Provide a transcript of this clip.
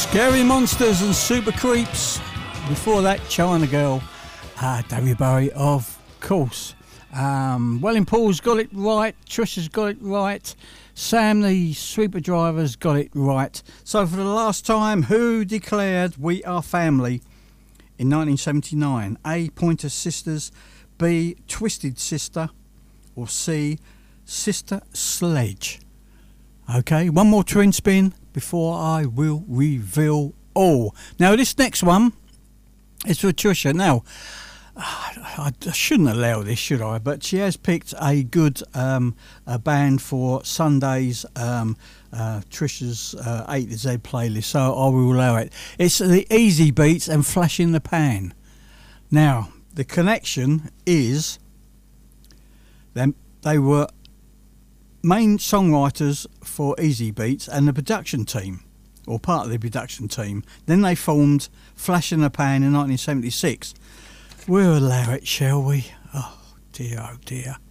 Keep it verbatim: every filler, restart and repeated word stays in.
Scary Monsters and Super Creeps. Before that, China Girl, uh, David Bowie, of course. Um, Welling Paul's got it right. Trisha's got it right. Sam, the sweeper driver's got it right. So for the last time, who declared We Are Family in nineteen seventy-nine? A, Pointer Sisters. B, Twisted Sister. Or C, Sister Sledge. Okay, one more twin spin before I will reveal all. Now, this next one is for Trisha. Now, I shouldn't allow this, should I? But she has picked a good um, a band for Sunday's um, uh, Trisha's uh, A to Z playlist, so I will allow it. It's the Easy Beats and Flash in the Pan. Now, the connection is them. They were main songwriters for Easy Beats and the production team, or part of the production team. Then they formed Flash in the Pan in nineteen seventy-six. We'll allow it, shall we? Oh dear, oh dear.